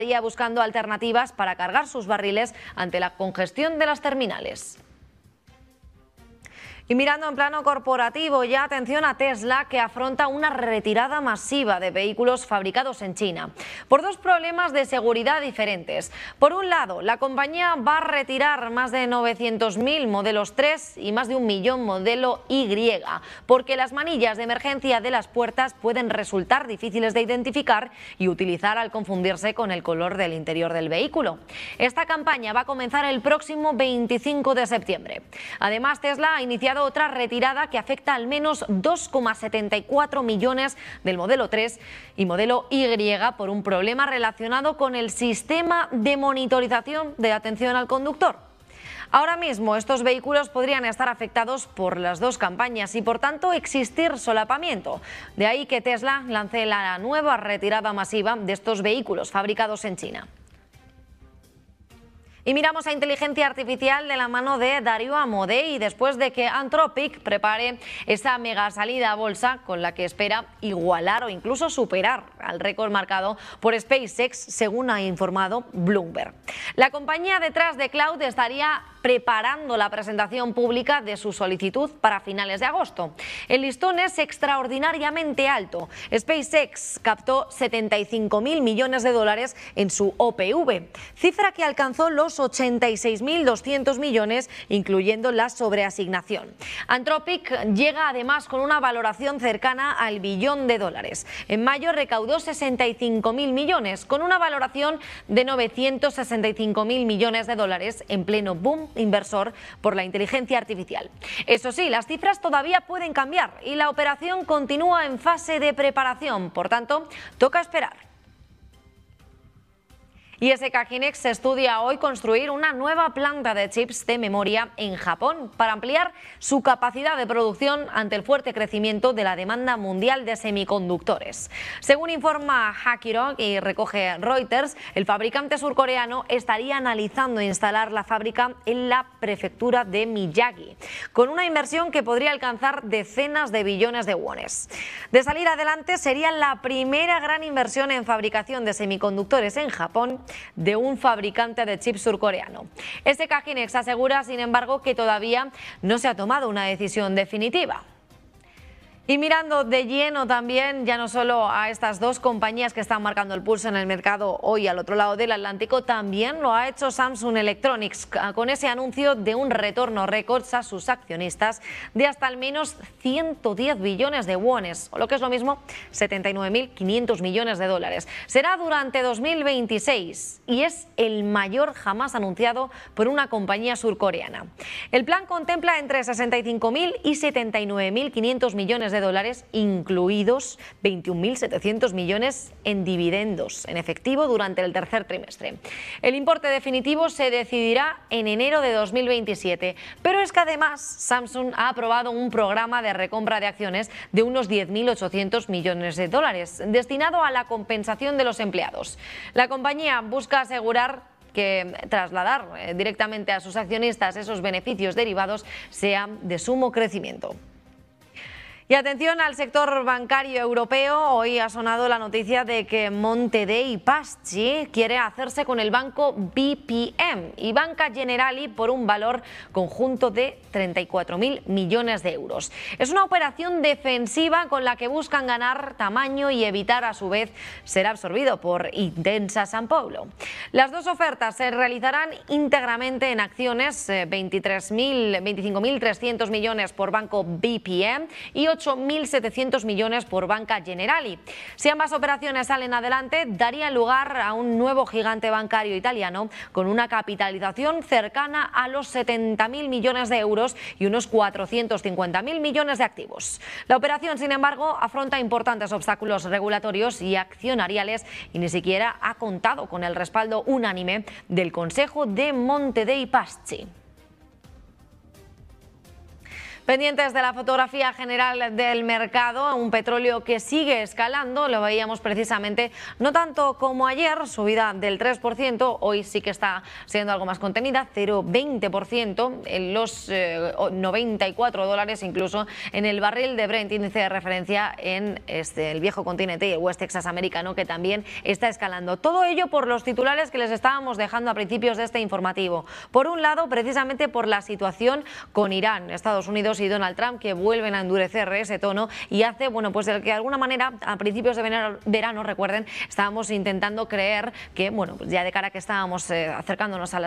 buscando alternativas para cargar sus barriles ante la congestión de las terminales. Y mirando en plano corporativo, ya atención a Tesla, que afronta una retirada masiva de vehículos fabricados en China, por dos problemas de seguridad diferentes. Por un lado, la compañía va a retirar más de 900.000 modelos 3 y más de 1 millón modelo Y, porque las manillas de emergencia de las puertas pueden resultar difíciles de identificar y utilizar al confundirse con el color del interior del vehículo. Esta campaña va a comenzar el próximo 25 de septiembre. Además, Tesla ha iniciado otra retirada que afecta al menos 2,74 millones del modelo 3 y modelo Y por un problema relacionado con el sistema de monitorización de atención al conductor. Ahora mismo estos vehículos podrían estar afectados por las dos campañas y por tanto existir solapamiento. De ahí que Tesla lance la nueva retirada masiva de estos vehículos fabricados en China. Y miramos a inteligencia artificial de la mano de Darío Amodei, después de que Anthropic prepare esa mega salida a bolsa con la que espera igualar o incluso superar al récord marcado por SpaceX, según ha informado Bloomberg. La compañía detrás de Cloud estaría preparando la presentación pública de su solicitud para finales de agosto. El listón es extraordinariamente alto. SpaceX captó 75.000 millones de dólares en su OPV, cifra que alcanzó los 86.200 millones, incluyendo la sobreasignación. Anthropic llega además con una valoración cercana al $1 billón. En mayo recaudó 65.000 millones, con una valoración de 965.000 millones de dólares en pleno boom inversor por la inteligencia artificial. Eso sí, las cifras todavía pueden cambiar y la operación continúa en fase de preparación, por tanto, toca esperar. Y SK Hynix estudia hoy construir una nueva planta de chips de memoria en Japón para ampliar su capacidad de producción ante el fuerte crecimiento de la demanda mundial de semiconductores. Según informa Hackirok y recoge Reuters, el fabricante surcoreano estaría analizando instalar la fábrica en la prefectura de Miyagi, con una inversión que podría alcanzar decenas de billones de wones. De salir adelante, sería la primera gran inversión en fabricación de semiconductores en Japón de un fabricante de chips surcoreano. SK Hynix asegura, sin embargo, que todavía no se ha tomado una decisión definitiva. Y mirando de lleno también, ya no solo a estas dos compañías que están marcando el pulso en el mercado hoy al otro lado del Atlántico, también lo ha hecho Samsung Electronics con ese anuncio de un retorno récord a sus accionistas de hasta al menos 110 billones de wones, o lo que es lo mismo, 79.500 millones de dólares. Será durante 2026 y es el mayor jamás anunciado por una compañía surcoreana. El plan contempla entre 65.000 y 79.500 millones de dólares, incluidos 21.700 millones en dividendos en efectivo durante el tercer trimestre. El importe definitivo se decidirá en enero de 2027, pero es que además Samsung ha aprobado un programa de recompra de acciones de unos 10.800 millones de dólares destinado a la compensación de los empleados. La compañía busca asegurar que trasladar directamente a sus accionistas esos beneficios derivados sea de sumo crecimiento. Y atención al sector bancario europeo. Hoy ha sonado la noticia de que Monte dei Paschi quiere hacerse con el banco BPM y Banca Generali por un valor conjunto de 34.000 millones de euros. Es una operación defensiva con la que buscan ganar tamaño y evitar a su vez ser absorbido por Intesa Sanpaolo. Las dos ofertas se realizarán íntegramente en acciones, 25.300 millones por banco BPM y 8.700 millones por Banca Generali. Si ambas operaciones salen adelante, daría lugar a un nuevo gigante bancario italiano con una capitalización cercana a los 70.000 millones de euros y unos 450.000 millones de activos. La operación, sin embargo, afronta importantes obstáculos regulatorios y accionariales y ni siquiera ha contado con el respaldo unánime del Consejo de Monte dei Paschi. Pendientes de la fotografía general del mercado, un petróleo que sigue escalando, lo veíamos precisamente no tanto como ayer, subida del 3%, hoy sí que está siendo algo más contenida, 0,20% en los $94, incluso en el barril de Brent, índice de referencia en el viejo continente y el West Texas americano, que también está escalando. Todo ello por los titulares que les estábamos dejando a principios de este informativo. Por un lado, precisamente por la situación con Irán, Estados Unidos y Donald Trump, que vuelven a endurecer ese tono y hace, bueno, pues el que de alguna manera a principios de verano, recuerden, estábamos intentando creer que, bueno, pues ya de cara a que estábamos acercándonos a las